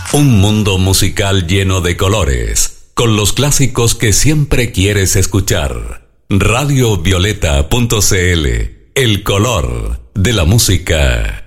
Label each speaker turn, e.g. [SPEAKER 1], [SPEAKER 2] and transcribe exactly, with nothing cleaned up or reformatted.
[SPEAKER 1] Un mundo musical lleno de colores, con los clásicos que siempre quieres escuchar. radio violeta punto c l, el color de la música.